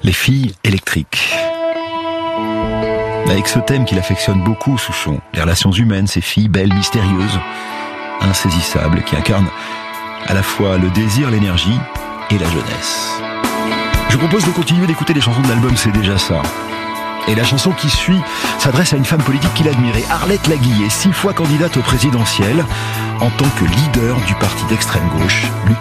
Les filles électriques. Avec ce thème qu'il affectionne beaucoup, Souchon, les relations humaines, ces filles belles, mystérieuses, insaisissables, qui incarnent à la fois le désir, l'énergie et la jeunesse. Je vous propose de continuer d'écouter les chansons de l'album C'est déjà ça. Et la chanson qui suit s'adresse à une femme politique qu'il admirait, Arlette Laguillet, 6 fois candidate au présidentiel, en tant que leader du parti d'extrême gauche,